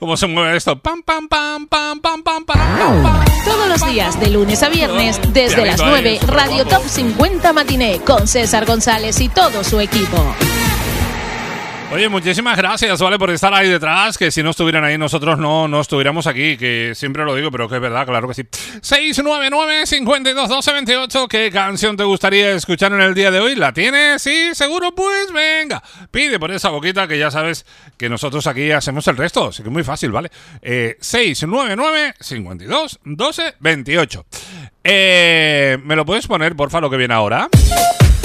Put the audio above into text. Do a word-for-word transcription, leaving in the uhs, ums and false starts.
cómo se mueve esto. Pam, pam, pam, pam, pam, pam, pam, pam, pam. Todos los días, de lunes a viernes, desde las nueve, Radio Top cincuenta Matiné, con César González y todo su equipo. Oye, muchísimas gracias, ¿vale? Por estar ahí detrás, que si no estuvieran ahí nosotros no, no estuviéramos aquí, que siempre lo digo, pero que es verdad, claro que sí. seis nueve nueve, cinco dos, uno dos, dos ocho, ¿qué canción te gustaría escuchar en el día de hoy? ¿La tienes? Sí, seguro, pues venga, pide por esa boquita que ya sabes que nosotros aquí hacemos el resto, así que es muy fácil, ¿vale? Eh, seis nueve nueve, cinco dos, uno dos, dos ocho. Eh, ¿Me lo puedes poner, porfa, lo que viene ahora?